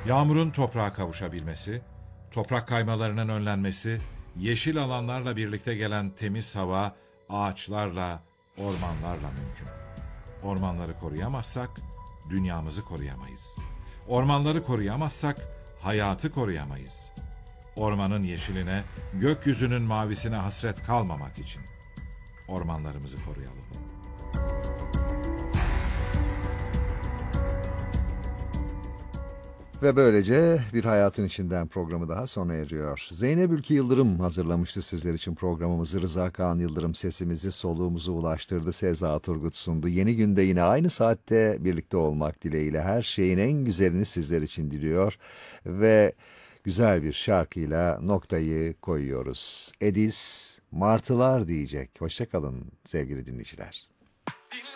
Yağmurun toprağa kavuşabilmesi, toprak kaymalarının önlenmesi, yeşil alanlarla birlikte gelen temiz hava, ağaçlarla, ormanlarla mümkün. Ormanları koruyamazsak, dünyamızı koruyamayız. Ormanları koruyamazsak, hayatı koruyamayız. Ormanın yeşiline, gökyüzünün mavisine hasret kalmamak için ormanlarımızı koruyalım. Ve böylece Bir Hayatın İçinden programı daha sona eriyor. Zeynep Ülkü Yıldırım hazırlamıştı sizler için programımızı. Rıza Kaan Yıldırım sesimizi, soluğumuzu ulaştırdı. Seza Turgut sundu. Yeni günde yine aynı saatte birlikte olmak dileğiyle her şeyin en güzelini sizler için diliyor. Ve güzel bir şarkıyla noktayı koyuyoruz. Edis, Martılar diyecek. Hoşça kalın sevgili dinleyiciler.